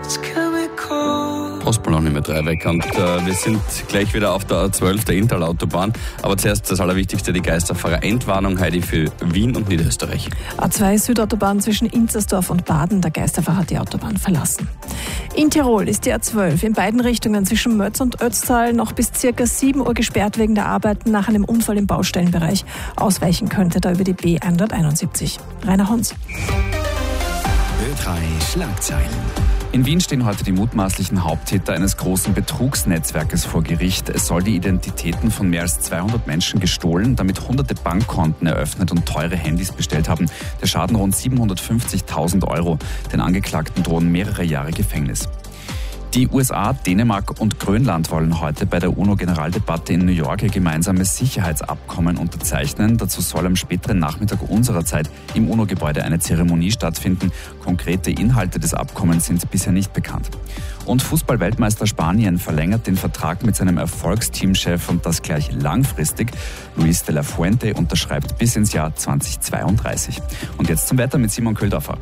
Post Malone mit 3 weg und wir sind gleich wieder auf der A12, der Interlautobahn. Aber zuerst das Allerwichtigste, die Geisterfahrer. Endwarnung, Heidi, für Wien und Niederösterreich. A2 Südautobahn zwischen Inzersdorf und Baden. Der Geisterfahrer hat die Autobahn verlassen. In Tirol ist die A12 in beiden Richtungen zwischen Mötz und Ötztal noch bis ca. 7 Uhr gesperrt wegen der Arbeiten nach einem Unfall im Baustellenbereich. Ausweichen könnte da über die B171. Rainer Hons. Ö3 Schlagzeilen. In Wien stehen heute die mutmaßlichen Haupttäter eines großen Betrugsnetzwerkes vor Gericht. Es soll die Identitäten von mehr als 200 Menschen gestohlen, damit hunderte Bankkonten eröffnet und teure Handys bestellt haben. Der Schaden rund 750.000 €. Den Angeklagten drohen mehrere Jahre Gefängnis. Die USA, Dänemark und Grönland wollen heute bei der UNO-Generaldebatte in New York ihr gemeinsames Sicherheitsabkommen unterzeichnen. Dazu soll am späteren Nachmittag unserer Zeit im UNO-Gebäude eine Zeremonie stattfinden. Konkrete Inhalte des Abkommens sind bisher nicht bekannt. Und Fußball-Weltmeister Spanien verlängert den Vertrag mit seinem Erfolgsteamchef und das gleich langfristig. Luis de la Fuente unterschreibt bis ins Jahr 2032. Und jetzt zum Wetter mit Simon Köhldorfer.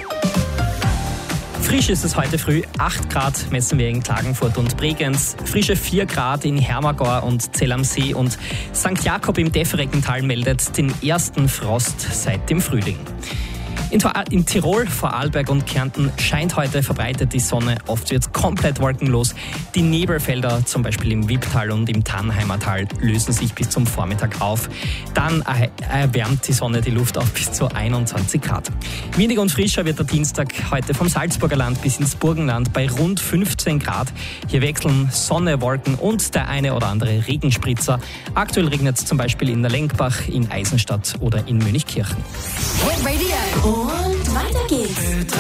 Frisch ist es heute früh, 8 Grad messen wir in Klagenfurt und Bregenz, frische 4 Grad in Hermagor und Zell am See und St. Jakob im Defereckental meldet den ersten Frost seit dem Frühling. In Tirol, Vorarlberg und Kärnten scheint heute verbreitet die Sonne. Oft wird es komplett wolkenlos. Die Nebelfelder, zum Beispiel im Wipptal und im Tannheimer Tal, lösen sich bis zum Vormittag auf. Dann erwärmt die Sonne die Luft auf bis zu 21 Grad. Windig und frischer wird der Dienstag heute vom Salzburger Land bis ins Burgenland bei rund 15 Grad. Hier wechseln Sonne, Wolken und der eine oder andere Regenspritzer. Aktuell regnet es zum Beispiel in der Lenkbach, in Eisenstadt oder in Mönchkirchen. Und weiter geht's. Ö3.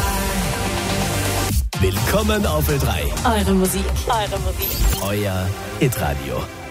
Willkommen auf Ö3. Eure Musik. Euer Hitradio.